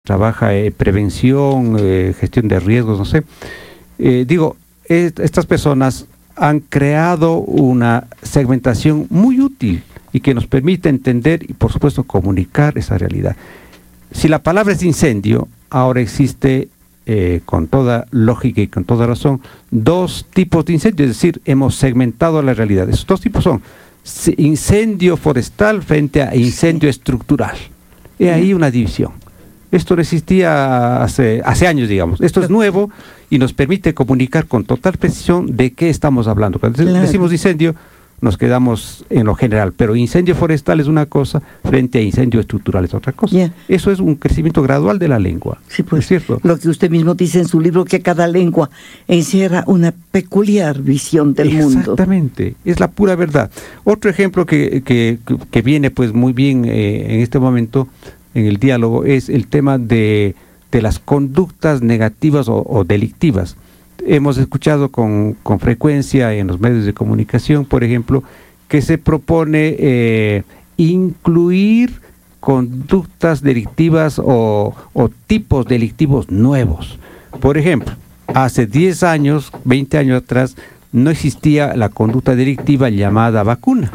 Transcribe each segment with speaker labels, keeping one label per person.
Speaker 1: trabaja prevención, gestión de riesgos, no sé. Estas personas han creado una segmentación muy útil y que nos permite entender y, por supuesto, comunicar esa realidad. Si la palabra es incendio, ahora existe, con toda lógica y con toda razón, dos tipos de incendio, es decir, hemos segmentado la realidad. Esos dos tipos son incendio forestal frente a incendio estructural. Y ahí una división. Esto no existía hace años, digamos. Esto es nuevo y nos permite comunicar con total precisión de qué estamos hablando. Cuando decimos incendio, nos quedamos en lo general, pero incendio forestal es una cosa frente a incendio estructural es otra cosa. Eso es un crecimiento gradual de la lengua.
Speaker 2: Sí, pues,
Speaker 1: ¿es cierto?
Speaker 2: Lo que usted mismo dice en su libro, que cada lengua encierra una peculiar visión del mundo.
Speaker 1: Exactamente, es la pura verdad. Otro ejemplo que viene pues muy bien en este momento en el diálogo es el tema de las conductas negativas o delictivas. Hemos escuchado con frecuencia en los medios de comunicación, por ejemplo, que se propone incluir conductas delictivas o tipos delictivos nuevos. Por ejemplo, hace 10 años, 20 años atrás, no existía la conducta delictiva llamada vacuna.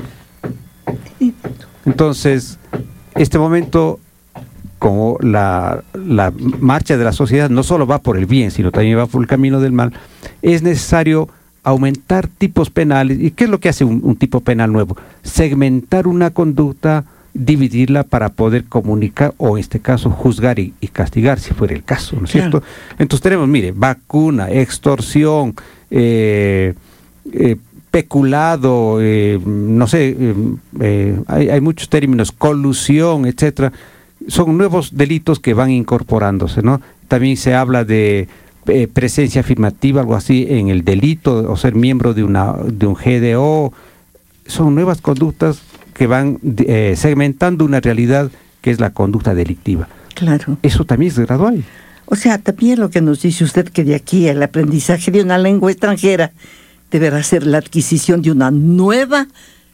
Speaker 1: Entonces, este momento, como la marcha de la sociedad no solo va por el bien, sino también va por el camino del mal, es necesario aumentar tipos penales. ¿Y qué es lo que hace un tipo penal nuevo? Segmentar una conducta, dividirla para poder comunicar, o en este caso juzgar y castigar, si fuera el caso, ¿no es cierto? Entonces tenemos, mire, vacuna, extorsión, peculado, no sé, hay muchos términos, colusión, etcétera. Son nuevos delitos que van incorporándose, ¿no? También se habla de presencia afirmativa, algo así, en el delito, o ser miembro de un GDO. Son nuevas conductas que van segmentando una realidad que es la conducta delictiva.
Speaker 2: Claro.
Speaker 1: Eso también es gradual.
Speaker 2: O sea, también lo que nos dice usted, que de aquí el aprendizaje de una lengua extranjera deberá ser la adquisición de una nueva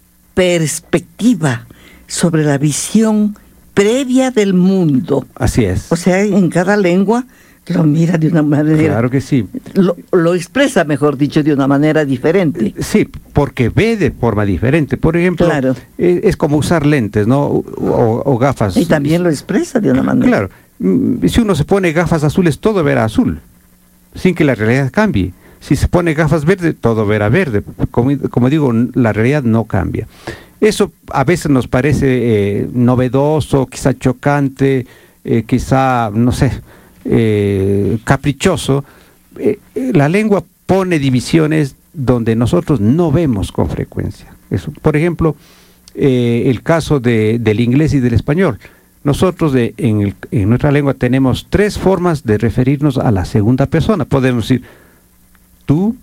Speaker 2: perspectiva sobre la visión previa del mundo.
Speaker 1: Así es.
Speaker 2: O sea, en cada lengua lo mira de una manera...
Speaker 1: Claro que sí.
Speaker 2: Lo expresa, mejor dicho, de una manera diferente.
Speaker 1: Sí, porque ve de forma diferente. Por ejemplo,
Speaker 2: claro,
Speaker 1: es como usar lentes, ¿no? O gafas.
Speaker 2: Y también lo expresa de una manera.
Speaker 1: Claro. Si uno se pone gafas azules, todo verá azul, sin que la realidad cambie. Si se pone gafas verdes, todo verá verde. Como digo, la realidad no cambia. Eso a veces nos parece novedoso, quizá chocante, quizá, no sé, caprichoso. La lengua pone divisiones donde nosotros no vemos con frecuencia. Eso, por ejemplo, el caso del inglés y del español. Nosotros en nuestra lengua tenemos 3 formas de referirnos a la segunda persona. Podemos decir tú,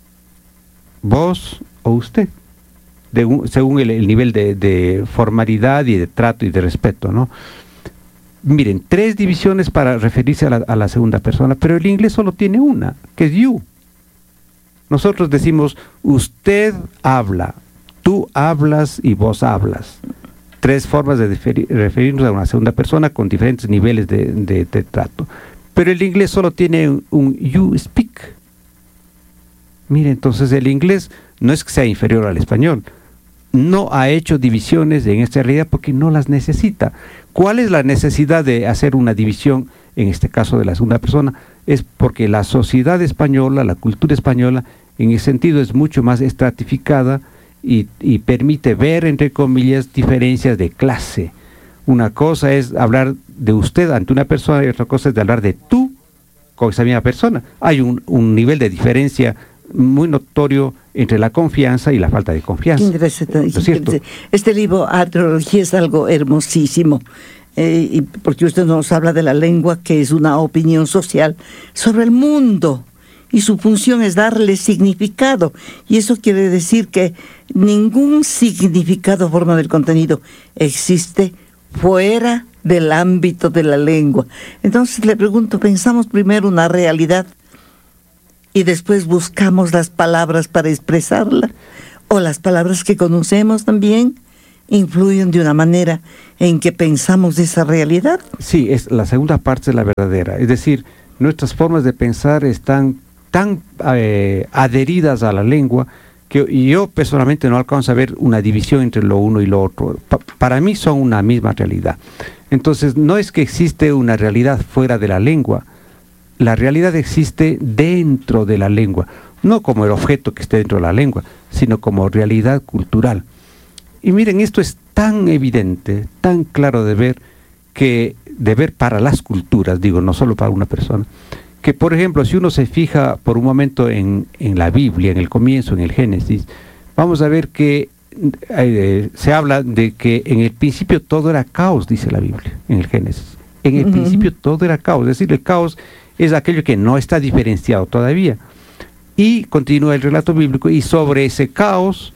Speaker 1: vos o usted, según el nivel de formalidad y de trato y de respeto, ¿no? Miren, 3 divisiones para referirse a la segunda persona, pero el inglés solo tiene una, que es you. Nosotros decimos, usted habla, tú hablas y vos hablas. 3 formas de referirnos a una segunda persona con diferentes niveles de trato. Pero el inglés solo tiene un you speak. Mire, entonces el inglés no es que sea inferior al español. No ha hecho divisiones en esta realidad porque no las necesita. ¿Cuál es la necesidad de hacer una división, en este caso de la segunda persona? Es porque la sociedad española, la cultura española, en ese sentido es mucho más estratificada y permite ver, entre comillas, diferencias de clase. Una cosa es hablar de usted ante una persona y otra cosa es de hablar de tú con esa misma persona. Hay un nivel de diferencia muy notorio entre la confianza y la falta de confianza.
Speaker 2: Qué interesante. Este libro, Arteología, es algo hermosísimo, porque usted nos habla de la lengua, que es una opinión social sobre el mundo, y su función es darle significado, y eso quiere decir que ningún significado, forma del contenido, existe fuera del ámbito de la lengua. Entonces le pregunto, ¿pensamos primero una realidad y después buscamos las palabras para expresarla? ¿O las palabras que conocemos también influyen de una manera en que pensamos esa realidad.
Speaker 1: Sí, es la segunda parte es la verdadera. Es decir, nuestras formas de pensar están tan adheridas a la lengua que yo personalmente no alcanzo a ver una división entre lo uno y lo otro. Para mí son una misma realidad. Entonces, no es que existe una realidad fuera de la lengua. La realidad existe dentro de la lengua, no como el objeto que esté dentro de la lengua, sino como realidad cultural. Y miren, esto es tan evidente, tan claro de ver para las culturas, digo, no solo para una persona, que por ejemplo, si uno se fija por un momento en la Biblia, en el comienzo, en el Génesis, vamos a ver que se habla de que en el principio todo era caos, dice la Biblia, en el Génesis. En el principio todo era caos, es decir, el caos es aquello que no está diferenciado todavía. Y continúa el relato bíblico, y sobre ese caos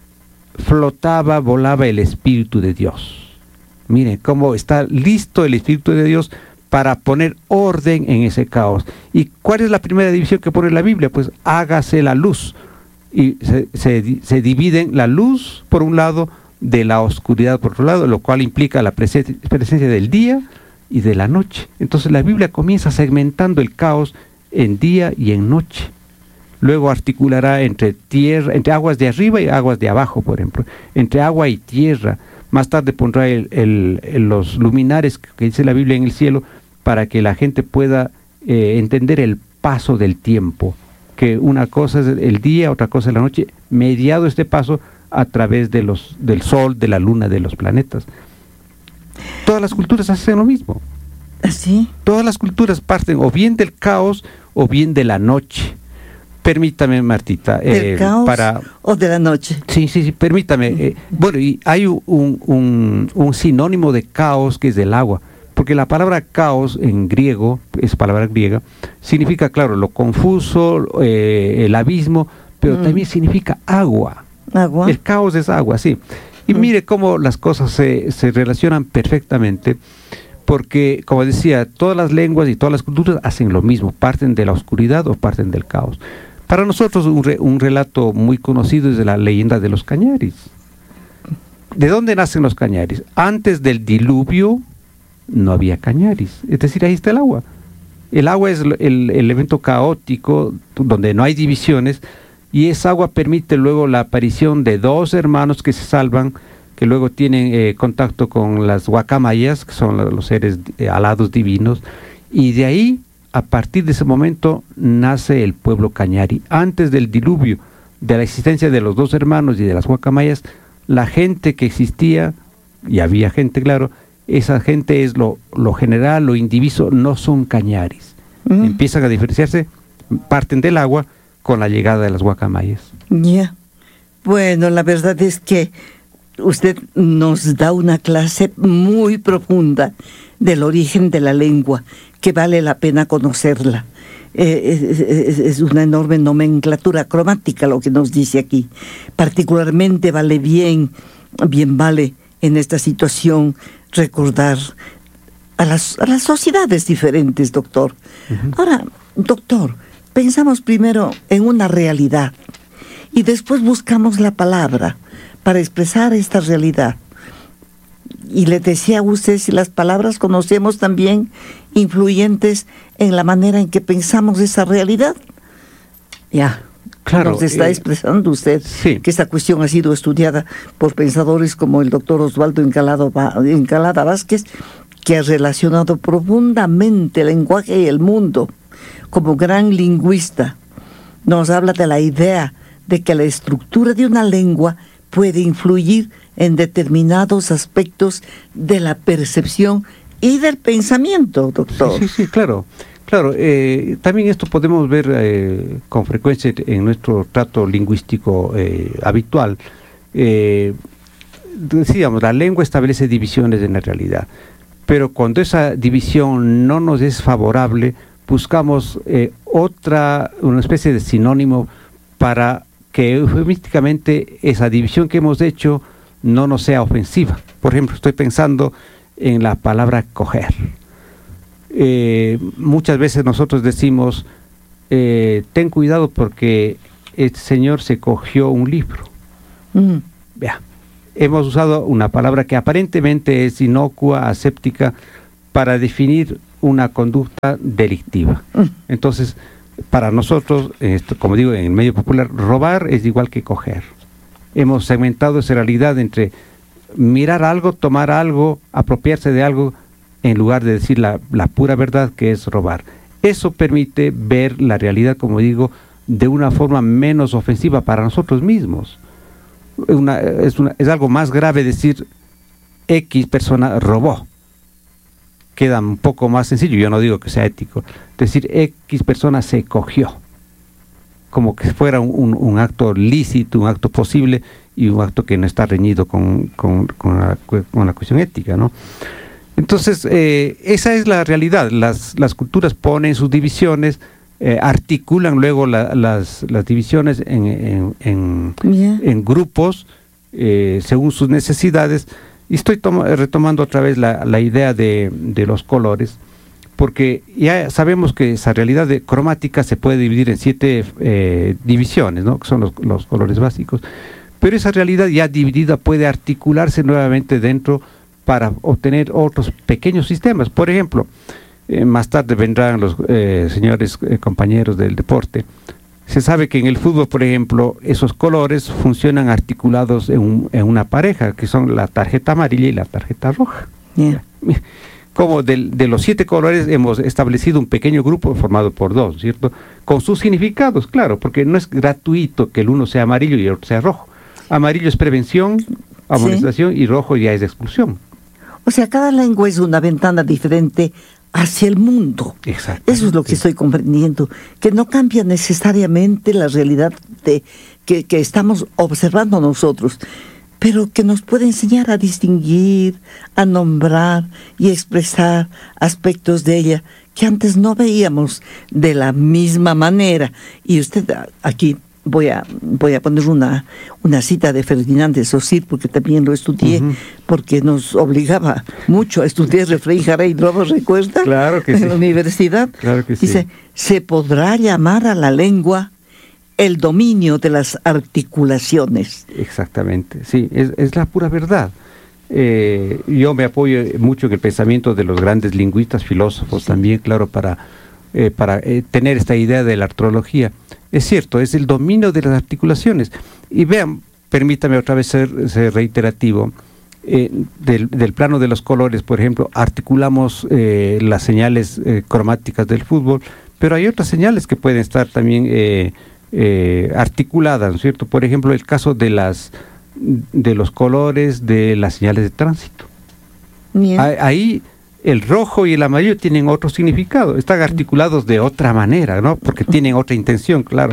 Speaker 1: volaba el Espíritu de Dios. Miren cómo está listo el Espíritu de Dios para poner orden en ese caos. ¿Y cuál es la primera división que pone la Biblia? Pues hágase la luz. Y se dividen la luz por un lado, de la oscuridad por otro lado, lo cual implica la presencia del día y de la noche. Entonces la Biblia comienza segmentando el caos en día y en noche. Luego articulará entre aguas de arriba y aguas de abajo, por ejemplo, entre agua y tierra. Más tarde pondrá los luminares que dice la Biblia en el cielo para que la gente pueda entender el paso del tiempo, que una cosa es el día, otra cosa es la noche, mediado este paso a través del sol, de la luna, de los planetas. Todas las culturas hacen lo mismo.
Speaker 2: ¿Sí?
Speaker 1: Todas las culturas parten o bien del caos o bien de la noche. Permítame, Martita.
Speaker 2: ¿Del caos o de la noche?
Speaker 1: Sí, permítame. Bueno, y hay un sinónimo de caos que es el agua, porque la palabra caos en griego, es palabra griega, significa, claro, lo confuso, el abismo, pero también significa agua.
Speaker 2: ¿Agua?
Speaker 1: El caos es agua, sí. Y mire cómo las cosas se relacionan perfectamente, porque, como decía, todas las lenguas y todas las culturas hacen lo mismo, parten de la oscuridad o parten del caos. Para nosotros un relato muy conocido es de la leyenda de los Cañaris. ¿De dónde nacen los Cañaris? Antes del diluvio no había Cañaris, es decir, ahí está el agua. El agua es el elemento caótico donde no hay divisiones, y esa agua permite luego la aparición de dos hermanos que se salvan, que luego tienen contacto con las guacamayas, que son los seres alados divinos, y de ahí, a partir de ese momento, nace el pueblo Cañari. Antes del diluvio, de la existencia de los dos hermanos y de las guacamayas, la gente que existía, y había gente, claro, esa gente es lo general, lo indiviso, no son Cañaris. Empiezan a diferenciarse, parten del agua con la llegada de las guacamayas.
Speaker 2: Ya. Bueno, la verdad es que usted nos da una clase muy profunda del origen de la lengua, que vale la pena conocerla. Es una enorme nomenclatura cromática lo que nos dice aquí. Particularmente bien vale en esta situación recordar a las sociedades diferentes, doctor. Ahora, doctor, pensamos primero en una realidad y después buscamos la palabra para expresar esta realidad. Y le decía a usted si las palabras conocemos también influyentes en la manera en que pensamos esa realidad. Ya, claro, nos está expresando usted que esta cuestión ha sido estudiada por pensadores como el doctor Osvaldo Encalada Vázquez, que ha relacionado profundamente el lenguaje y el mundo. Como gran lingüista, nos habla de la idea de que la estructura de una lengua puede influir en determinados aspectos de la percepción y del pensamiento, doctor.
Speaker 1: Sí, claro. También esto podemos ver con frecuencia en nuestro trato lingüístico habitual. Decíamos, la lengua establece divisiones en la realidad, pero cuando esa división no nos es favorable, buscamos una especie de sinónimo para que eufemísticamente esa división que hemos hecho no nos sea ofensiva. Por ejemplo, estoy pensando en la palabra coger. Muchas veces nosotros decimos, ten cuidado porque este señor se cogió un libro. Vea, hemos usado una palabra que aparentemente es inocua, aséptica, para definir una conducta delictiva. Entonces, para nosotros, como digo en el medio popular, robar es igual que coger. Hemos segmentado esa realidad entre mirar algo, tomar algo, apropiarse de algo, en lugar de decir la pura verdad, que es robar. Eso permite ver la realidad, como digo, de una forma menos ofensiva para nosotros mismos. Es algo más grave decir X persona robó. Queda un poco más sencillo, yo no digo que sea ético. Decir X persona se cogió, como que fuera un acto lícito, un acto posible y un acto que no está reñido con la cuestión ética, ¿no? Entonces, esa es la realidad. Las culturas ponen sus divisiones, articulan luego las divisiones en grupos según sus necesidades. Y estoy retomando otra vez la idea de los colores, porque ya sabemos que esa realidad cromática se puede dividir en 7 divisiones, ¿no? Que son los colores básicos. Pero esa realidad ya dividida puede articularse nuevamente dentro para obtener otros pequeños sistemas. Por ejemplo, más tarde vendrán los señores compañeros del deporte. Se sabe que en el fútbol, por ejemplo, esos colores funcionan articulados en una pareja, que son la tarjeta amarilla y la tarjeta roja.
Speaker 2: Yeah.
Speaker 1: Como de los 7 colores hemos establecido un pequeño grupo formado por 2, ¿cierto? Con sus significados, claro, porque no es gratuito que el uno sea amarillo y el otro sea rojo. Amarillo es prevención, amonestación, y rojo ya es expulsión.
Speaker 2: O sea, cada lengua es una ventana diferente hacia el mundo.
Speaker 1: Exacto.
Speaker 2: Eso es lo que estoy comprendiendo, que no cambia necesariamente la realidad que estamos observando nosotros, pero que nos puede enseñar a distinguir, a nombrar y expresar aspectos de ella que antes no veíamos de la misma manera. Y usted aquí voy a poner una cita de Ferdinand de Saussure, porque también lo estudié, porque nos obligaba mucho a estudiar Refrén, Jara y Drobo, ¿recuerda?
Speaker 1: Claro que
Speaker 2: en
Speaker 1: sí.
Speaker 2: la universidad.
Speaker 1: Claro que
Speaker 2: Dice,
Speaker 1: sí.
Speaker 2: se podrá llamar a la lengua el dominio de las articulaciones.
Speaker 1: Exactamente, sí, es la pura verdad. Yo me apoyo mucho en el pensamiento de los grandes lingüistas, filósofos también, claro, para tener esta idea de la artrología. Es cierto, es el dominio de las articulaciones. Y vean, permítame otra vez ser reiterativo, del plano de los colores, por ejemplo, articulamos las señales cromáticas del fútbol, pero hay otras señales que pueden estar también articuladas, ¿no es cierto? Por ejemplo, el caso de los colores de las señales de tránsito. Ahí el rojo y el amarillo tienen otro significado, están articulados de otra manera, ¿no? Porque tienen otra intención, claro.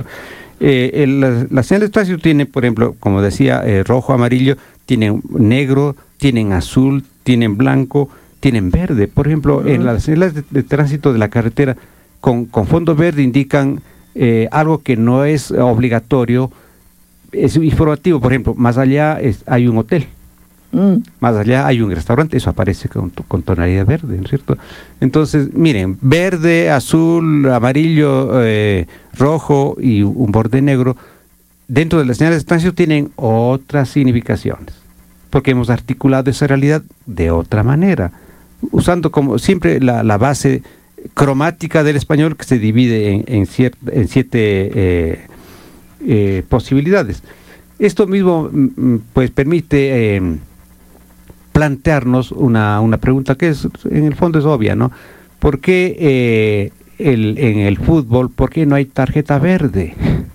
Speaker 1: Las señales de tránsito tienen, por ejemplo, como decía, rojo, amarillo, tienen negro, tienen azul, tienen blanco, tienen verde. Por ejemplo, en las señales de tránsito de la carretera con fondo verde indican algo que no es obligatorio, es informativo. Por ejemplo, más allá hay un hotel. Más allá hay un restaurante, eso aparece con tonalidad verde, ¿no es cierto? Entonces, miren, verde, azul, amarillo, rojo y un borde negro, dentro de las señales de tránsito tienen otras significaciones, porque hemos articulado esa realidad de otra manera, usando como siempre la base cromática del español, que se divide en 7 posibilidades. Esto mismo pues permite plantearnos una pregunta que en el fondo es obvia, ¿no? ¿Por qué en el fútbol, por qué no hay tarjeta verde?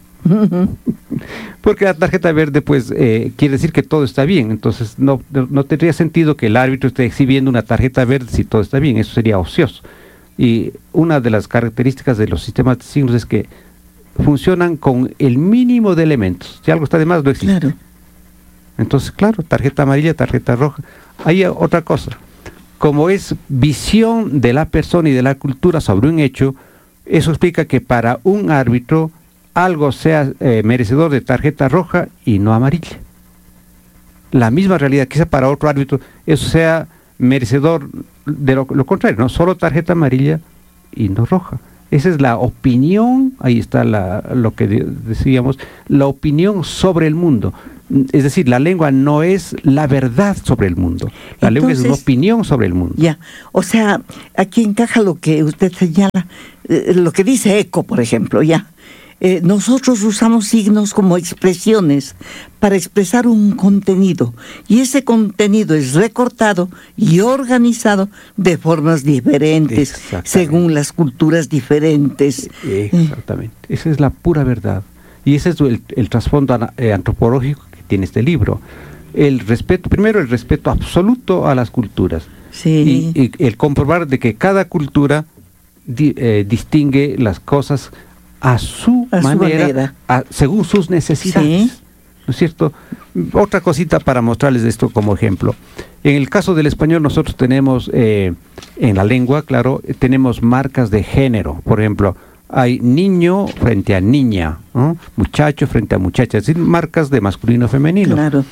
Speaker 1: Porque la tarjeta verde pues quiere decir que todo está bien, entonces no tendría sentido que el árbitro esté exhibiendo una tarjeta verde si todo está bien, eso sería ocioso. Y una de las características de los sistemas de signos es que funcionan con el mínimo de elementos. Si algo está de más, no existe.
Speaker 2: Claro.
Speaker 1: Entonces, claro, tarjeta amarilla, tarjeta roja. Hay otra cosa. Como es visión de la persona y de la cultura sobre un hecho, eso explica que para un árbitro algo sea merecedor de tarjeta roja y no amarilla. La misma realidad, quizá para otro árbitro eso sea merecedor de lo contrario, no solo tarjeta amarilla y no roja. Esa es la opinión, ahí está lo que decíamos, la opinión sobre el mundo. Es decir, la lengua no es la verdad sobre el mundo. La lengua es una opinión sobre el mundo.
Speaker 2: Ya, o sea, aquí encaja lo que usted señala, lo que dice Eco, por ejemplo, ya. Nosotros usamos signos como expresiones para expresar un contenido, y ese contenido es recortado y organizado de formas diferentes, según las culturas diferentes.
Speaker 1: Exactamente, esa es la pura verdad. Y ese es el trasfondo antropológico que tiene este libro. El respeto, primero el respeto absoluto a las culturas.
Speaker 2: Sí.
Speaker 1: Y el comprobar de que cada cultura distingue las cosas a su manera. Según sus necesidades. Sí. ¿No es cierto? Otra cosita para mostrarles esto como ejemplo. En el caso del español nosotros tenemos, en la lengua, claro, tenemos marcas de género. Por ejemplo, hay niño frente a niña, ¿no? Muchacho frente a muchacha, es decir, marcas de masculino y femenino.
Speaker 2: Claro.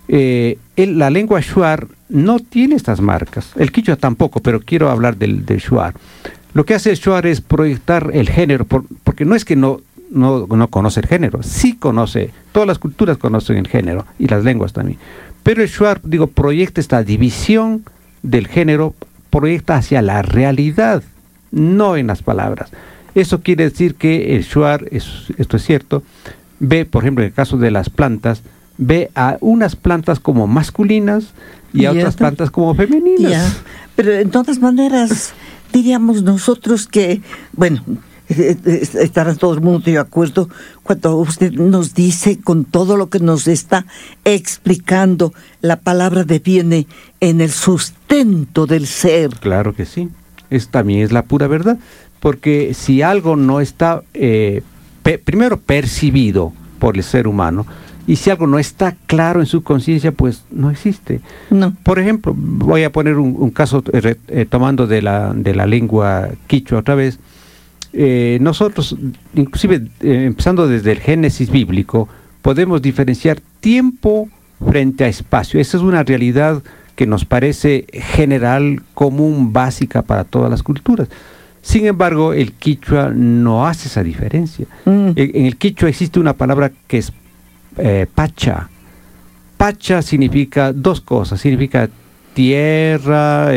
Speaker 1: La lengua shuar no tiene estas marcas, el quichua tampoco, pero quiero hablar del shuar. Lo que hace el shuar es proyectar el género, porque no es que no conoce el género, sí conoce, todas las culturas conocen el género, y las lenguas también. Pero el shuar, proyecta esta división del género, proyecta hacia la realidad, no en las palabras. Eso quiere decir que el shuar, esto es cierto, ve, por ejemplo, en el caso de las plantas, ve a unas plantas como masculinas y a otras plantas como femeninas.
Speaker 2: Pero de todas maneras, diríamos nosotros que, bueno, estará todo el mundo de acuerdo cuando usted nos dice, con todo lo que nos está explicando, la palabra deviene en el sustento del ser.
Speaker 1: Claro que sí, también es la pura verdad. Porque si algo no está, primero, percibido por el ser humano, y si algo no está claro en su conciencia, pues no existe.
Speaker 2: No.
Speaker 1: Por ejemplo, voy a poner un caso tomando de la lengua quichua otra vez. Nosotros, inclusive empezando desde el Génesis bíblico, podemos diferenciar tiempo frente a espacio. Esa es una realidad que nos parece general, común, básica para todas las culturas. Sin embargo, el quichua no hace esa diferencia. En el quichua existe una palabra que es pacha. Pacha significa dos cosas, significa tierra,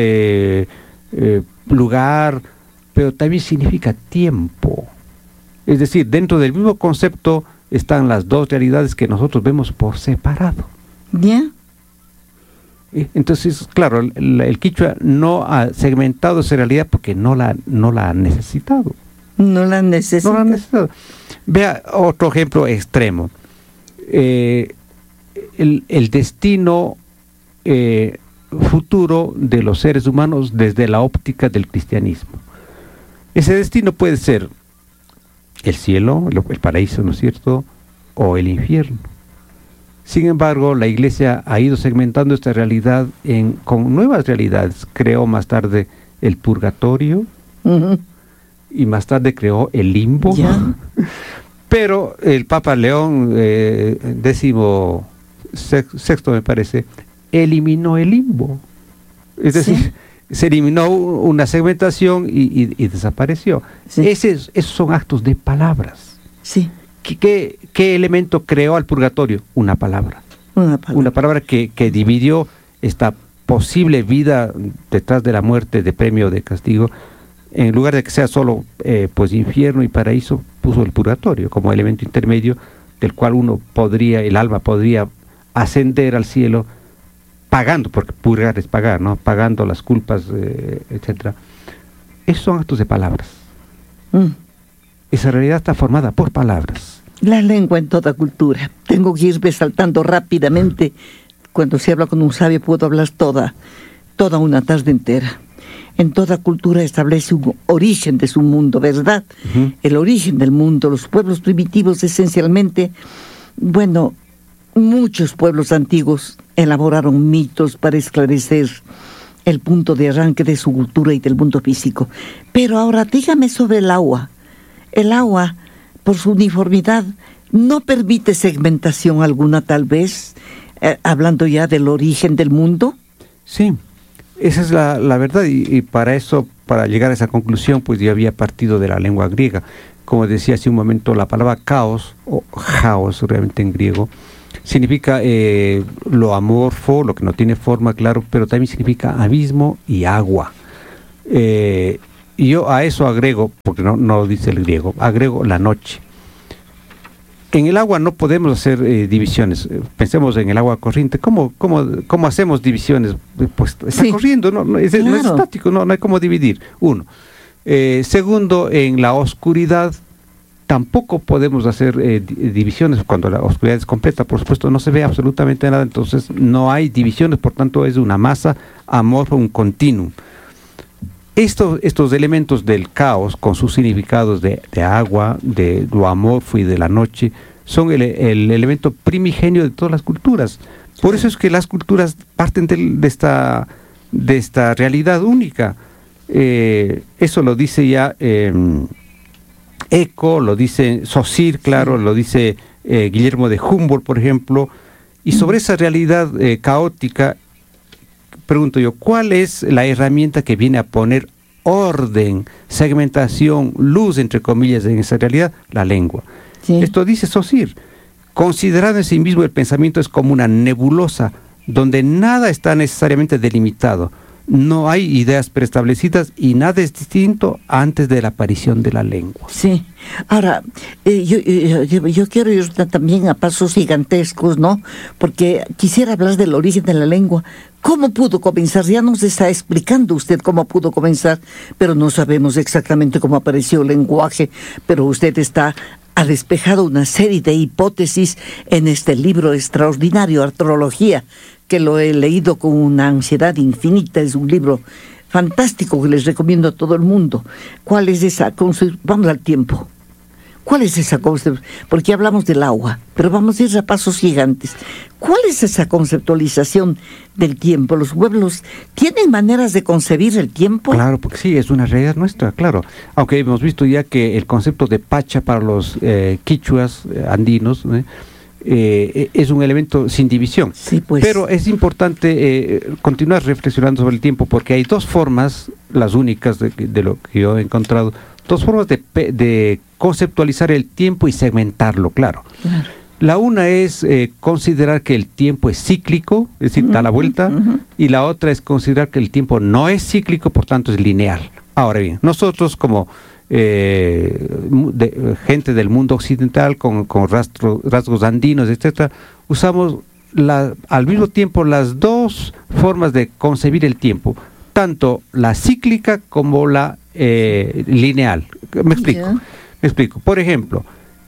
Speaker 1: lugar, pero también significa tiempo. Es decir, dentro del mismo concepto están las dos realidades que nosotros vemos por separado.
Speaker 2: ¿Ya?
Speaker 1: Entonces, claro, el quichua no ha segmentado esa realidad porque no la ha necesitado.
Speaker 2: No la necesita.
Speaker 1: No la ha necesitado. Vea otro ejemplo extremo. El destino futuro de los seres humanos desde la óptica del cristianismo. Ese destino puede ser el cielo, el paraíso, ¿no es cierto?, o el infierno. Sin embargo, la Iglesia ha ido segmentando esta realidad con nuevas realidades. Creó más tarde el purgatorio, y más tarde creó el limbo. Pero el Papa León XVI, me parece, eliminó el limbo. Es decir, se eliminó una segmentación y desapareció. Esos son actos de palabras.
Speaker 2: Sí.
Speaker 1: ¿Qué elemento creó al purgatorio? Una palabra. Una palabra que dividió esta posible vida detrás de la muerte, de premio o de castigo. En lugar de que sea solo pues infierno y paraíso, puso el purgatorio como elemento intermedio del cual el alma podría ascender al cielo pagando, porque purgar es pagar, ¿no? Pagando las culpas, etcétera. Esos son actos de palabras. Esa realidad está formada por palabras.
Speaker 2: La lengua en toda cultura. Tengo que ir resaltando rápidamente. Cuando se habla con un sabio puedo hablar toda una tarde entera. En toda cultura establece un origen de su mundo, ¿verdad? El origen del mundo. Los pueblos primitivos esencialmente, bueno, muchos pueblos antiguos elaboraron mitos para esclarecer el punto de arranque de su cultura y del mundo físico. Pero ahora dígame sobre el agua. El agua, por su uniformidad, no permite segmentación alguna, tal vez, hablando ya del origen del mundo.
Speaker 1: Sí, esa es la verdad, y para eso, para llegar a esa conclusión, pues yo había partido de la lengua griega. Como decía hace un momento, la palabra caos, o chaos realmente en griego, significa lo amorfo, lo que no tiene forma, claro, pero también significa abismo y agua. Y yo a eso agrego, porque no lo dice el griego, agrego la noche. En el agua no podemos hacer divisiones. Pensemos en el agua corriente. ¿Cómo hacemos divisiones? Pues está corriendo, no es estático, no hay cómo dividir. Uno. Segundo, en la oscuridad tampoco podemos hacer divisiones. Cuando la oscuridad es completa, por supuesto, no se ve absolutamente nada, entonces no hay divisiones, por tanto es una masa amorfa, un continuum. Estos elementos del caos, con sus significados de agua, de lo amorfo y de la noche, son el elemento primigenio de todas las culturas. Por eso es que las culturas parten de esta realidad única. Eso lo dice ya Eco, lo dice Saussure, claro, lo dice Guillermo de Humboldt, por ejemplo. Y sobre esa realidad caótica, pregunto yo, ¿cuál es la herramienta que viene a poner orden, segmentación, luz, entre comillas, en esa realidad? La lengua. Sí. Esto dice Saussure. Considerado en sí mismo, el pensamiento es como una nebulosa donde nada está necesariamente delimitado. No hay ideas preestablecidas y nada es distinto antes de la aparición de la lengua.
Speaker 2: Sí. Ahora, yo quiero ir también a pasos gigantescos, ¿no? Porque quisiera hablar del origen de la lengua. ¿Cómo pudo comenzar? Ya nos está explicando usted cómo pudo comenzar, pero no sabemos exactamente cómo apareció el lenguaje. Pero usted ha despejado una serie de hipótesis en este libro extraordinario, Artrología, que lo he leído con una ansiedad infinita. Es un libro fantástico que les recomiendo a todo el mundo. ¿Cuál es esa concepción? Vamos al tiempo. ¿Cuál es esa concepción? Porque hablamos del agua, pero vamos a ir a pasos gigantes. ¿Cuál es esa conceptualización del tiempo? ¿Los pueblos tienen maneras de concebir el tiempo?
Speaker 1: Claro, porque sí, es una realidad nuestra, claro. Aunque hemos visto ya que el concepto de pacha para los quichuas andinos es un elemento sin división.
Speaker 2: Sí, pues.
Speaker 1: Pero es importante continuar reflexionando sobre el tiempo, porque hay dos formas, las únicas de lo que yo he encontrado, dos formas de conceptualizar el tiempo y segmentarlo, claro. La una es considerar que el tiempo es cíclico, es decir, da la vuelta, y la otra es considerar que el tiempo no es cíclico, por tanto es lineal. Ahora bien, nosotros como gente del mundo occidental con rasgos andinos, etcétera, usamos al mismo tiempo las dos formas de concebir el tiempo, tanto la cíclica como la lineal. Me explico. Por ejemplo,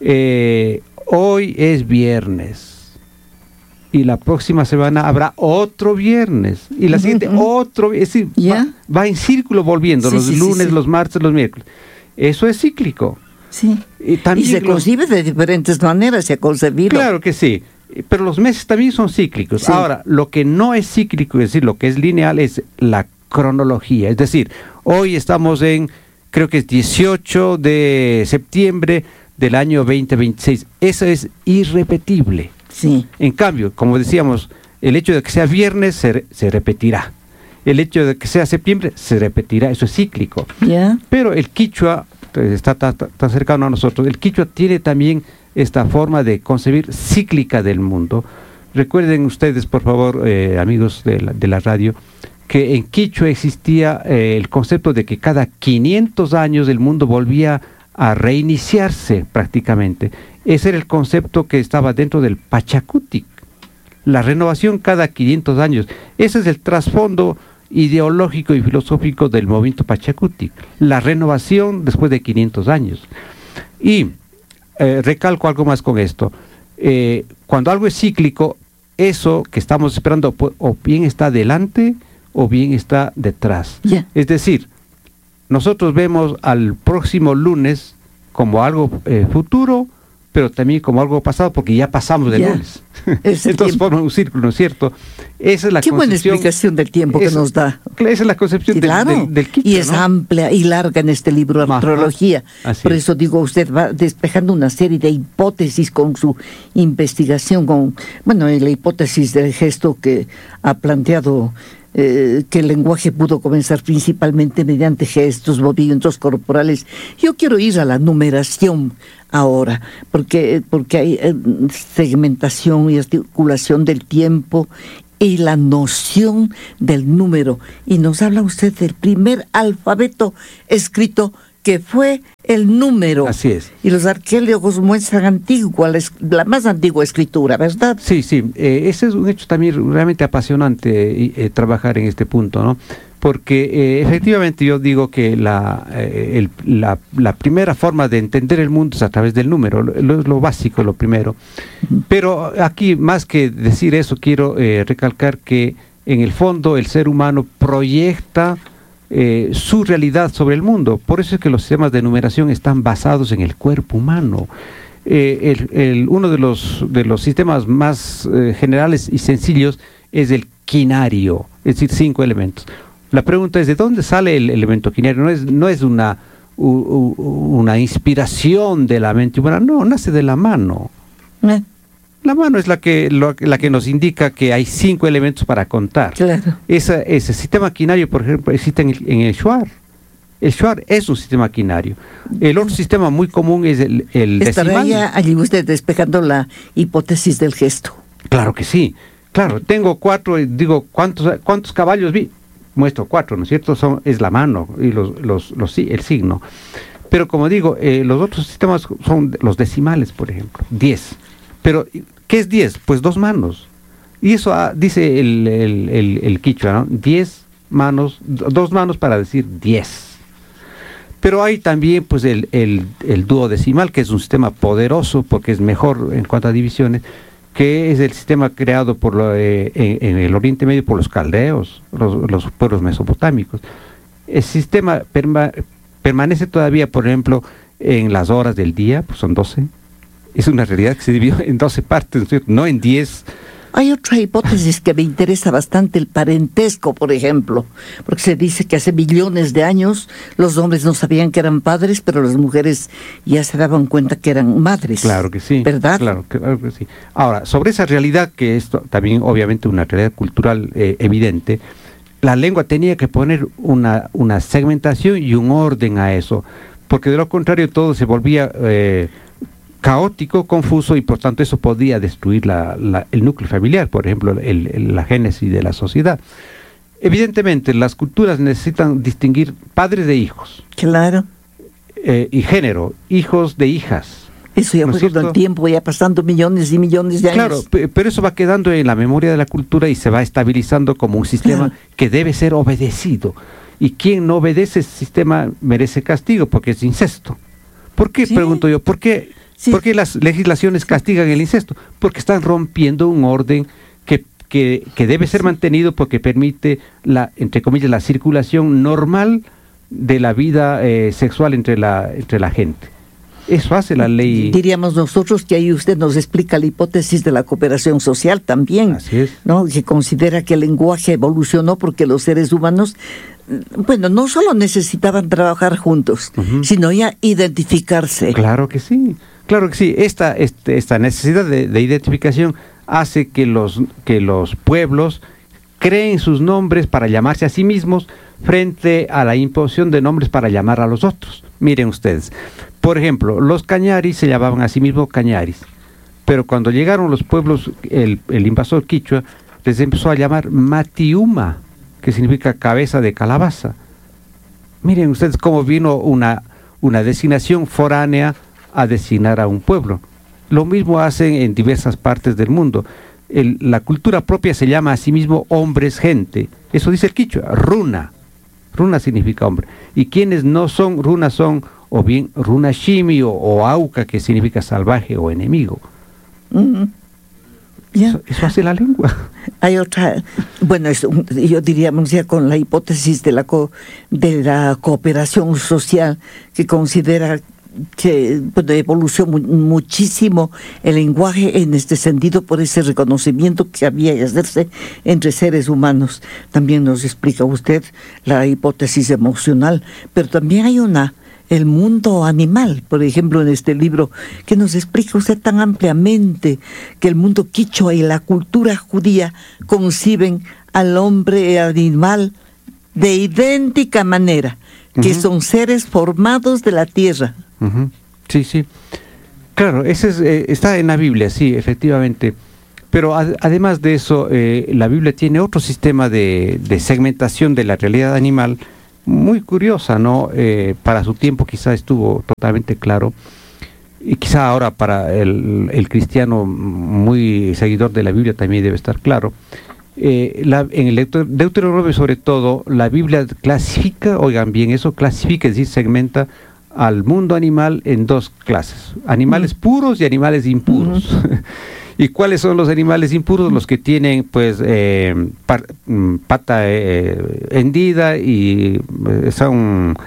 Speaker 1: hoy es viernes y la próxima semana habrá otro viernes y la siguiente otro, es decir, va en círculo volviendo, los lunes, los martes, los miércoles. Eso es cíclico.
Speaker 2: Sí. Y se concibe de diferentes maneras, se ha concebido.
Speaker 1: Claro que sí, pero los meses también son cíclicos. Sí. Ahora, lo que no es cíclico, es decir, lo que es lineal, es la cronología. Es decir, hoy estamos creo que es 18 de septiembre del año 2026. Eso es irrepetible.
Speaker 2: Sí.
Speaker 1: En cambio, como decíamos, el hecho de que sea viernes se repetirá. El hecho de que sea septiembre se repetirá, eso es cíclico. Pero el quichua está tan cercano a nosotros. El quichua tiene también esta forma de concebir cíclica del mundo. Recuerden ustedes, por favor, amigos de la radio, que en quichua existía el concepto de que cada 500 años el mundo volvía a reiniciarse prácticamente. Ese era el concepto que estaba dentro del Pachacutic. La renovación cada 500 años. Ese es el trasfondo ideológico y filosófico del movimiento Pachacutic, la renovación después de 500 años. Y recalco algo más con esto, cuando algo es cíclico, eso que estamos esperando o bien está delante o bien está detrás. Es decir, nosotros vemos al próximo lunes como algo futuro, pero también como algo pasado, porque ya pasamos del lunes. Entonces forma un círculo, ¿no es cierto? Esa es la
Speaker 2: Qué buena explicación del tiempo que nos da.
Speaker 1: Esa es la concepción del quichua,
Speaker 2: y es amplia y larga en este libro, Artrología. Por eso digo, usted va despejando una serie de hipótesis con su investigación, la hipótesis del gesto que ha planteado que el lenguaje pudo comenzar principalmente mediante gestos, movimientos corporales. Yo quiero ir a la numeración ahora, porque hay segmentación y articulación del tiempo y la noción del número. Y nos habla usted del primer alfabeto escrito, que fue el número.
Speaker 1: Así es.
Speaker 2: Y los arqueólogos muestran la más antigua escritura, ¿verdad?
Speaker 1: Sí, sí. Ese es un hecho también realmente apasionante, trabajar en este punto, ¿no? Porque efectivamente yo digo que la primera forma de entender el mundo es a través del número, lo básico, lo primero. Pero aquí, más que decir eso, quiero recalcar que en el fondo el ser humano proyecta su realidad sobre el mundo. Por eso es que los sistemas de numeración están basados en el cuerpo humano. Uno de los sistemas más generales y sencillos es el quinario, es decir, 5 elementos. La pregunta es, ¿de dónde sale el elemento quinario? No es una inspiración de la mente humana, no, nace de la mano. La mano es la que nos indica que hay 5 elementos para contar. Claro. Ese sistema quinario, por ejemplo, existe en el Shuar. El Shuar es un sistema quinario. El otro sistema muy común es el decimal.
Speaker 2: ¿Estaría allí usted despejando la hipótesis del gesto?
Speaker 1: Claro que sí. Claro, tengo 4 y digo, ¿cuántos caballos vi? Muestro 4, ¿no es cierto? Es la mano y el signo. Pero como digo, los otros sistemas son los decimales, por ejemplo, 10. Pero, ¿qué es 10? Pues 2 manos. Y eso dice el quichua, ¿no? 10 manos, 2 manos para decir 10. Pero hay también pues el duodecimal, que es un sistema poderoso porque es mejor en cuanto a divisiones, que es el sistema creado en el Oriente Medio por los caldeos, los pueblos mesopotámicos. El sistema permanece todavía, por ejemplo, en las horas del día, pues son 12. Es una realidad que se dividió en 12 partes, no en 10.
Speaker 2: Hay otra hipótesis que me interesa bastante, el parentesco, por ejemplo, porque se dice que hace millones de años los hombres no sabían que eran padres, pero las mujeres ya se daban cuenta que eran madres.
Speaker 1: Claro que sí.
Speaker 2: ¿Verdad?
Speaker 1: Claro que sí. Ahora, sobre esa realidad, que es también obviamente una realidad cultural evidente, la lengua tenía que poner una segmentación y un orden a eso, porque de lo contrario todo se volvía caótico, confuso, y por tanto eso podía destruir el núcleo familiar, por ejemplo, la génesis de la sociedad. Evidentemente, las culturas necesitan distinguir padres de hijos.
Speaker 2: Claro.
Speaker 1: Y género, hijos de hijas.
Speaker 2: Eso ya fue con el tiempo, ya pasando millones y millones de años.
Speaker 1: Claro, pero eso va quedando en la memoria de la cultura y se va estabilizando como un sistema que debe ser obedecido. Y quien no obedece ese sistema merece castigo, porque es incesto. ¿Por qué, pregunto yo? ¿Por qué las legislaciones castigan el incesto? Porque están rompiendo un orden que debe ser mantenido, porque permite entre comillas, la circulación normal de la vida sexual entre la gente. Eso hace la ley.
Speaker 2: Diríamos nosotros que ahí usted nos explica la hipótesis de la cooperación social también.
Speaker 1: Así es.
Speaker 2: ¿No? Que considera que el lenguaje evolucionó porque los seres humanos, no solo necesitaban trabajar juntos, sino ya identificarse.
Speaker 1: Claro que sí. Claro que sí. Esta necesidad de identificación hace que los pueblos creen sus nombres para llamarse a sí mismos frente a la imposición de nombres para llamar a los otros. Miren ustedes, por ejemplo, los cañaris se llamaban a sí mismos cañaris, pero cuando llegaron los pueblos, el invasor quichua les empezó a llamar Matiuma, que significa cabeza de calabaza. Miren ustedes cómo vino una designación foránea a designar a un pueblo. Lo mismo hacen en diversas partes del mundo. La cultura propia se llama a sí mismo hombres, gente. Eso dice el quichua, runa. Runa significa hombre. Y quienes no son runa son o bien runa shimi o auca, que significa salvaje o enemigo. Eso hace la lengua.
Speaker 2: Hay otra, yo diríamos ya con la hipótesis de la cooperación social, que considera que evolucionó muchísimo el lenguaje en este sentido por ese reconocimiento que había que hacerse entre seres humanos. También nos explica usted la hipótesis emocional, pero también hay el mundo animal, por ejemplo, en este libro, que nos explica usted tan ampliamente que el mundo quichua y la cultura judía conciben al hombre y al animal de idéntica manera, que son seres formados de la tierra.
Speaker 1: Sí, sí. Claro, ese es, está en la Biblia, sí, efectivamente. Pero además de eso, la Biblia tiene otro sistema de segmentación de la realidad animal muy curiosa, ¿no? Para su tiempo quizá estuvo totalmente claro. Y quizá ahora para el cristiano muy seguidor de la Biblia también debe estar claro. En el Deuteronomio sobre todo, la Biblia clasifica, oigan bien, eso clasifica, es decir, segmenta al mundo animal en dos clases, animales puros y animales impuros. ¿Y cuáles son los animales impuros? Los que tienen pues pata hendida y son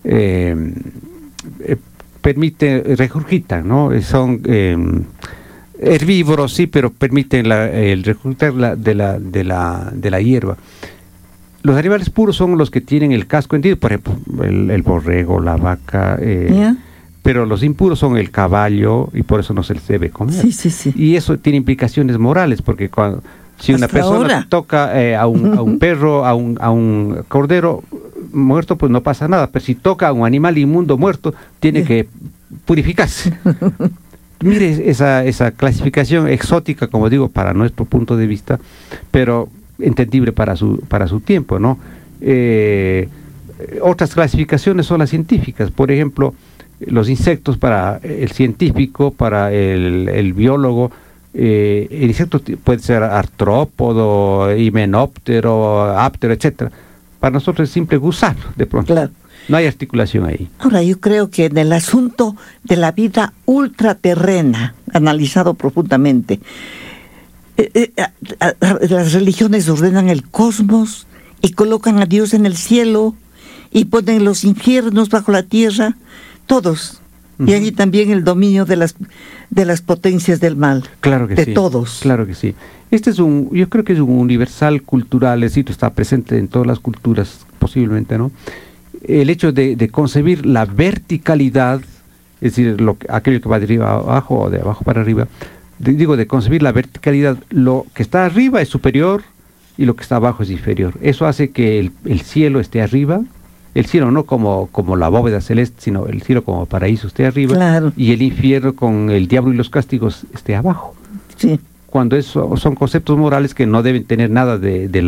Speaker 1: regurgitan, ¿no? Son herbívoros, sí, pero permiten el regurgitar de la hierba. Los animales puros son los que tienen el casco hendido, por ejemplo, el borrego, la vaca, pero los impuros son el caballo y por eso no se les debe comer.
Speaker 2: Sí.
Speaker 1: Y eso tiene implicaciones morales, porque si una persona toca a un perro, a un cordero muerto, pues no pasa nada, pero si toca a un animal inmundo muerto, tiene que purificarse. Mire esa clasificación exótica, como digo, para nuestro punto de vista, pero entendible para su tiempo, ¿no? Otras clasificaciones son las científicas, por ejemplo, los insectos para el científico, para el biólogo, el insecto puede ser artrópodo, himenóptero, áptero, etcétera. Para nosotros es simple gusano, de pronto.
Speaker 2: Claro.
Speaker 1: No hay articulación ahí.
Speaker 2: Ahora, yo creo que en el asunto de la vida ultraterrena, analizado profundamente, las religiones ordenan el cosmos y colocan a Dios en el cielo y ponen los infiernos bajo la tierra, todos. Y allí también el dominio de las potencias del mal.
Speaker 1: Claro que
Speaker 2: de
Speaker 1: sí.
Speaker 2: Todos.
Speaker 1: Claro que sí. Yo creo que es un universal cultural, es decir, está presente en todas las culturas posiblemente, ¿no? El hecho de concebir la verticalidad, es decir, aquello que va de arriba a abajo o de abajo para arriba, de concebir la verticalidad, lo que está arriba es superior y lo que está abajo es inferior. Eso hace que el cielo esté arriba, el cielo no como la bóveda celeste, sino el cielo como paraíso esté arriba,
Speaker 2: claro,
Speaker 1: y el infierno con el diablo y los castigos esté abajo.
Speaker 2: Sí.
Speaker 1: Cuando eso son conceptos morales que no deben tener nada del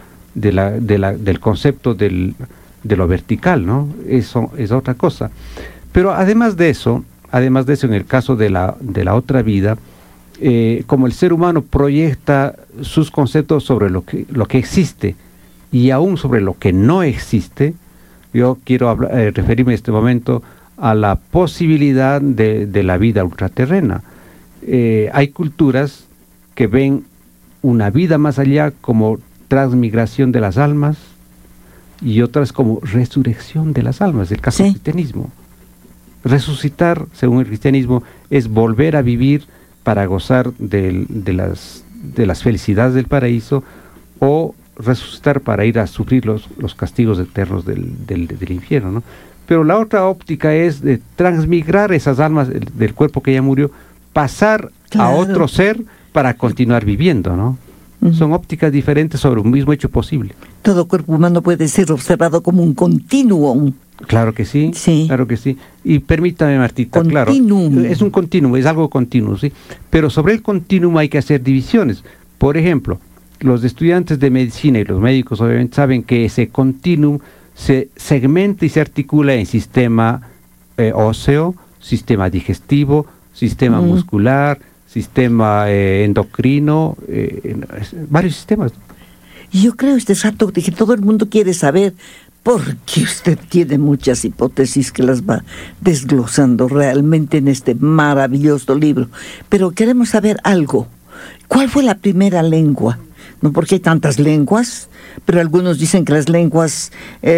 Speaker 1: concepto de lo vertical, ¿no? Eso es otra cosa. Pero además de eso, en el caso de la otra vida, como el ser humano proyecta sus conceptos sobre lo que existe y aún sobre lo que no existe, yo quiero referirme en este momento a la posibilidad de la vida ultraterrena. Hay culturas que ven una vida más allá como transmigración de las almas y otras como resurrección de las almas, el caso del cristianismo. Resucitar, según el cristianismo, es volver a vivir para gozar de las felicidades del paraíso, o resucitar para ir a sufrir los castigos eternos del infierno, ¿no? Pero la otra óptica es de transmigrar esas almas del cuerpo que ya murió, pasar a otro ser para continuar viviendo, ¿no? Son ópticas diferentes sobre un mismo hecho posible.
Speaker 2: Todo cuerpo humano puede ser observado como un continuum.
Speaker 1: Claro que sí,
Speaker 2: sí.
Speaker 1: Claro que sí. Y permítame, Martita,
Speaker 2: continuum.
Speaker 1: Claro, es un continuum, es algo continuo, ¿sí? Pero sobre el continuum hay que hacer divisiones. Por ejemplo, los estudiantes de medicina y los médicos obviamente saben que ese continuum se segmenta y se articula en sistema óseo, sistema digestivo, sistema muscular, sistema endocrino, varios sistemas.
Speaker 2: Yo creo este rato que todo el mundo quiere saber, porque usted tiene muchas hipótesis que las va desglosando realmente en este maravilloso libro. Pero queremos saber algo. ¿Cuál fue la primera lengua? No porque hay tantas lenguas, pero algunos dicen que las lenguas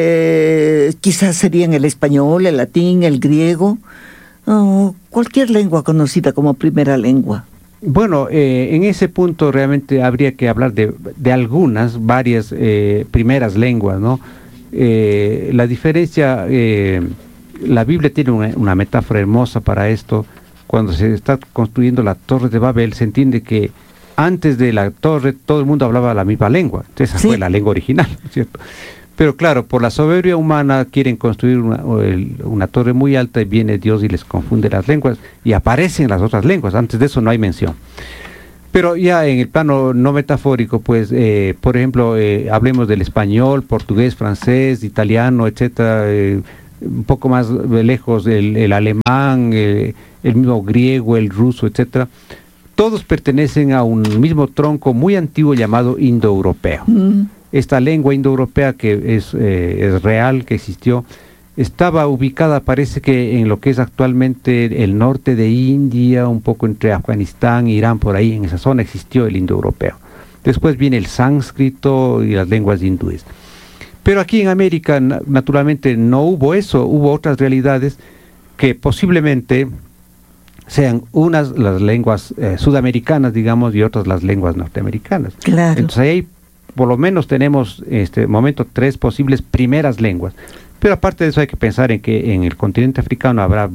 Speaker 2: quizás serían el español, el latín, el griego, o cualquier lengua conocida como primera lengua.
Speaker 1: Bueno, en ese punto realmente habría que hablar de varias primeras lenguas, ¿no? La diferencia, la Biblia tiene una metáfora hermosa para esto. Cuando se está construyendo la Torre de Babel, se entiende que antes de la torre todo el mundo hablaba la misma lengua. Esa fue la lengua original, ¿cierto? Pero claro, por la soberbia humana quieren construir una torre muy alta y viene Dios y les confunde las lenguas y aparecen las otras lenguas. Antes de eso no hay mención. Pero ya en el plano no metafórico, pues, por ejemplo, hablemos del español, portugués, francés, italiano, etcétera, un poco más lejos el alemán, el mismo griego, el ruso, etcétera. Todos pertenecen a un mismo tronco muy antiguo llamado indoeuropeo. Esta lengua indoeuropea que es real, que existió, estaba ubicada, parece que en lo que es actualmente el norte de India, un poco entre Afganistán, Irán, por ahí, en esa zona existió el indoeuropeo. Después viene el sánscrito y las lenguas hindúes. Pero aquí en América, naturalmente, no hubo eso, hubo otras realidades que posiblemente sean unas las lenguas sudamericanas, digamos, y otras las lenguas norteamericanas.
Speaker 2: Claro.
Speaker 1: Entonces ahí por lo menos tenemos en este momento 3 posibles primeras lenguas. Pero aparte de eso hay que pensar en que en el continente africano habrá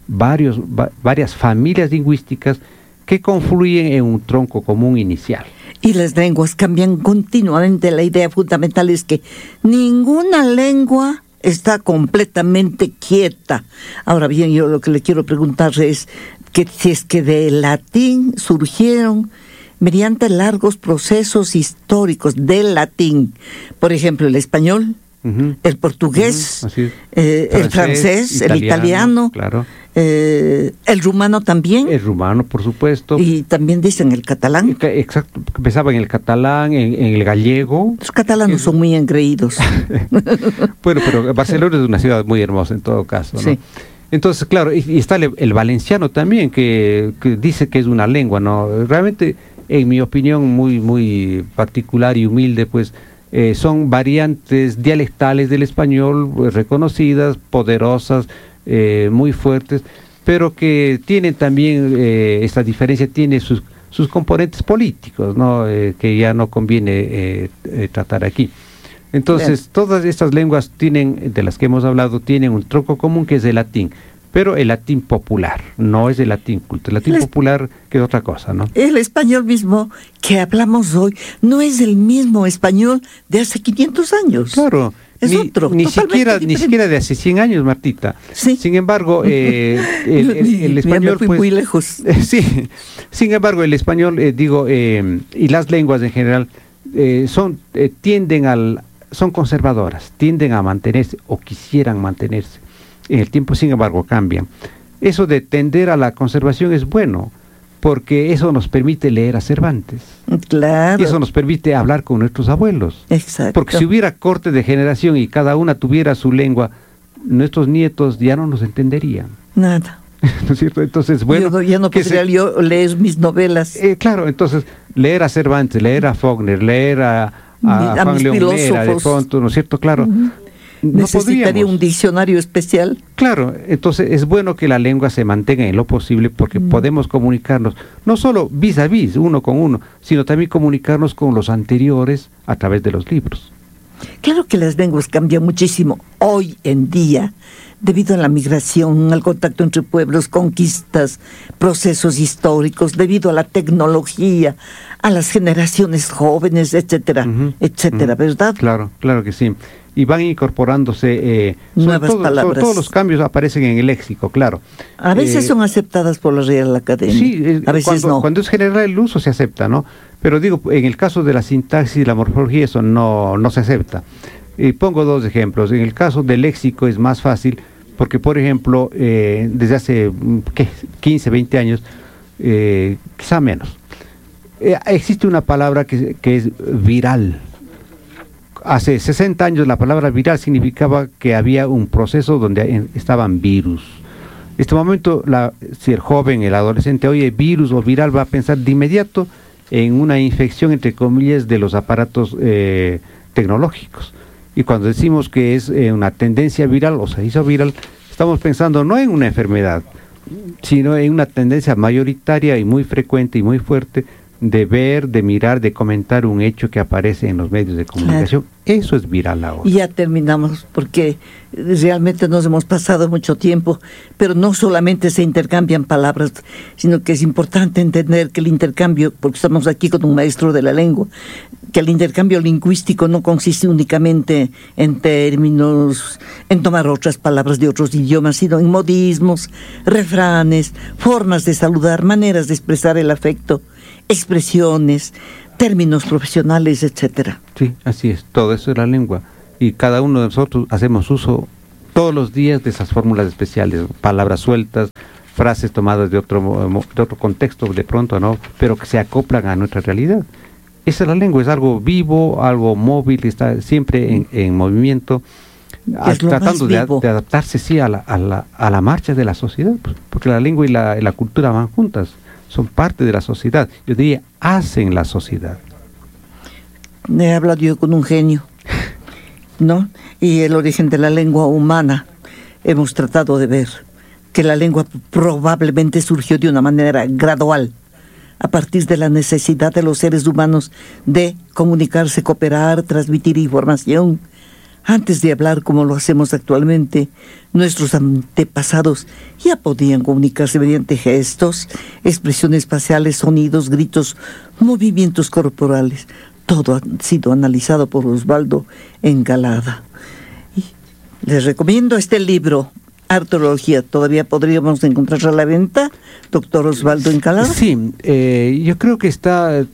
Speaker 1: varias familias lingüísticas que confluyen en un tronco común inicial.
Speaker 2: Y las lenguas cambian continuamente. La idea fundamental es que ninguna lengua está completamente quieta. Ahora bien, yo lo que le quiero preguntar es que si es que del latín surgieron mediante largos procesos históricos del latín, por ejemplo, el español, el portugués, el francés, el italiano,
Speaker 1: claro.
Speaker 2: El rumano también.
Speaker 1: El rumano, por supuesto.
Speaker 2: Y también dicen el catalán.
Speaker 1: Exacto, empezaba en el catalán, en el gallego.
Speaker 2: Los catalanos son muy engreídos.
Speaker 1: Bueno, pero Barcelona es una ciudad muy hermosa en todo caso, ¿no? Sí. Entonces, claro, y está el valenciano también, que dice que es una lengua, ¿no? Realmente, en mi opinión muy particular y humilde, pues, son variantes dialectales del español, pues, reconocidas, poderosas, muy fuertes, pero que tienen también, esta diferencia tiene sus componentes políticos, ¿no? Que ya no conviene tratar aquí. Entonces, todas estas lenguas de las que hemos hablado, tienen un tronco común que es el latín, pero el latín popular, no es el latín culto. El latín popular que es otra cosa, ¿no? El
Speaker 2: español mismo que hablamos hoy no es el mismo español de hace 500 años.
Speaker 1: Claro.
Speaker 2: Es otro.
Speaker 1: Ni siquiera de hace 100 años, Martita.
Speaker 2: Sí.
Speaker 1: Sin embargo, el español...
Speaker 2: Me fui muy lejos.
Speaker 1: Sí. Sin embargo, el español, y las lenguas en general, son conservadoras, tienden a mantenerse o quisieran mantenerse. En el tiempo, sin embargo, cambian. Eso de tender a la conservación es bueno, porque eso nos permite leer a Cervantes.
Speaker 2: Claro.
Speaker 1: Y eso nos permite hablar con nuestros abuelos.
Speaker 2: Exacto.
Speaker 1: Porque si hubiera corte de generación y cada una tuviera su lengua, nuestros nietos ya no nos entenderían.
Speaker 2: Nada.
Speaker 1: ¿No es cierto? Entonces, bueno...
Speaker 2: Yo ya no podría yo leer mis novelas.
Speaker 1: Claro, entonces, leer a Cervantes, leer a Faulkner, leer a Juan León Mera, de pronto, ¿no es cierto? Claro. No
Speaker 2: necesitaría un diccionario especial.
Speaker 1: Claro, entonces es bueno que la lengua se mantenga en lo posible porque podemos comunicarnos, no solo vis a vis, uno con uno, sino también comunicarnos con los anteriores a través de los libros.
Speaker 2: Claro que las lenguas cambian muchísimo hoy en día, debido a la migración, al contacto entre pueblos, conquistas, procesos históricos, debido a la tecnología, a las generaciones jóvenes, etcétera, etcétera, ¿verdad?
Speaker 1: Claro que sí. Y van incorporándose
Speaker 2: nuevas palabras.
Speaker 1: Todos los cambios aparecen en el léxico, claro.
Speaker 2: A veces son aceptadas por la Real Academia.
Speaker 1: Sí,
Speaker 2: a veces no.
Speaker 1: Cuando es general el uso se acepta, ¿no? Pero digo, en el caso de la sintaxis y la morfología eso no se acepta. Pongo 2 ejemplos. En el caso del léxico es más fácil porque, por ejemplo, desde hace 15, 20 años, quizá menos, existe una palabra que es viral. Hace 60 años la palabra viral significaba que había un proceso donde estaban virus. En este momento, si el joven, el adolescente oye virus o viral, va a pensar de inmediato en una infección, entre comillas, de los aparatos tecnológicos. Y cuando decimos que es una tendencia viral o se hizo viral, estamos pensando no en una enfermedad, sino en una tendencia mayoritaria y muy frecuente y muy fuerte de ver, de mirar, de comentar un hecho que aparece en los medios de comunicación. Claro. Eso es viral ahora.
Speaker 2: Y ya terminamos, porque realmente nos hemos pasado mucho tiempo, pero no solamente se intercambian palabras, sino que es importante entender que el intercambio, porque estamos aquí con un maestro de la lengua, que el intercambio lingüístico no consiste únicamente en términos, en tomar otras palabras de otros idiomas, sino en modismos, refranes, formas de saludar, maneras de expresar el afecto, expresiones, términos profesionales, etcétera.
Speaker 1: Sí, así es, todo eso es la lengua. Y cada uno de nosotros hacemos uso todos los días de esas fórmulas especiales, palabras sueltas, frases tomadas de otro contexto de pronto, ¿no? Pero que se acoplan a nuestra realidad. Esa es la lengua, es algo vivo, algo móvil, está siempre en movimiento, tratando de adaptarse sí a la marcha de la sociedad, pues, porque la lengua y la cultura van juntas, son parte de la sociedad, yo diría, hacen la sociedad.
Speaker 2: He hablado yo con un genio, ¿no? Y el origen de la lengua humana, hemos tratado de ver que la lengua probablemente surgió de una manera gradual, a partir de la necesidad de los seres humanos de comunicarse, cooperar, transmitir información. Antes de hablar como lo hacemos actualmente, nuestros antepasados ya podían comunicarse mediante gestos, expresiones faciales, sonidos, gritos, movimientos corporales. Todo ha sido analizado por Osvaldo Encalada. Y les recomiendo este libro, Artrología. ¿Todavía podríamos encontrarla a la venta, doctor Osvaldo Encalada?
Speaker 1: Sí, yo creo que está,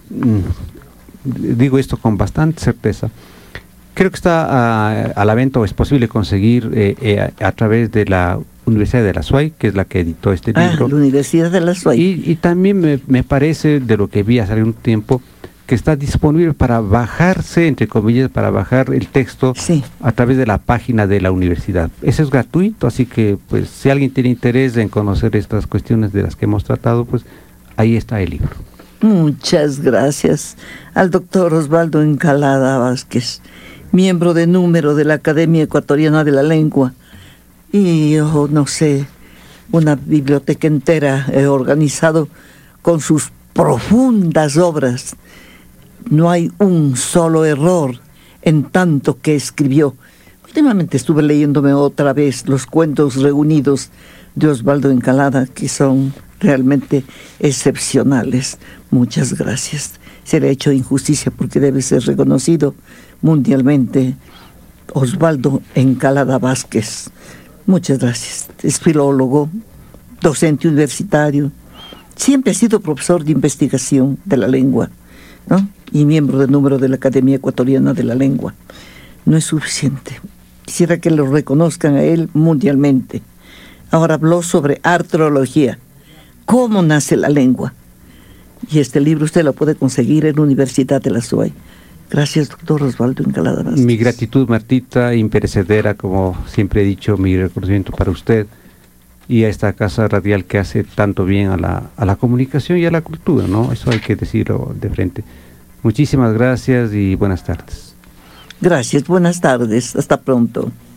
Speaker 1: digo esto con bastante certeza, creo que está a la venta o es posible conseguir a través de la Universidad de la SUAY, que es la que editó este libro.
Speaker 2: La Universidad de la SUAY.
Speaker 1: Y también me parece, de lo que vi hace algún tiempo, que está disponible para bajarse, entre comillas, para bajar el texto a través de la página de la universidad. Eso es gratuito, así que pues si alguien tiene interés en conocer estas cuestiones de las que hemos tratado, pues ahí está el libro.
Speaker 2: Muchas gracias al doctor Osvaldo Encalada Vázquez, miembro de número de la Academia Ecuatoriana de la Lengua, y yo no sé, una biblioteca entera he organizado con sus profundas obras. No hay un solo error en tanto que escribió. Últimamente estuve leyéndome otra vez los cuentos reunidos de Osvaldo Encalada, que son realmente excepcionales. Muchas gracias. Se le ha hecho injusticia porque debe ser reconocido mundialmente Osvaldo Encalada Vázquez. Muchas gracias. Es filólogo, docente universitario, siempre ha sido profesor de investigación de la lengua, ¿no? Y miembro de número de la Academia Ecuatoriana de la Lengua. No es suficiente. Quisiera que lo reconozcan a él mundialmente. Ahora habló sobre artrología, cómo nace la lengua. Y este libro usted lo puede conseguir en la Universidad de la SUAY. Gracias, doctor Osvaldo Encalada Vázquez.
Speaker 1: Mi gratitud, Martita, imperecedera, como siempre he dicho, mi reconocimiento para usted y a esta casa radial que hace tanto bien a la comunicación y a la cultura, ¿no? Eso hay que decirlo de frente. Muchísimas gracias y buenas tardes.
Speaker 2: Gracias, buenas tardes, hasta pronto.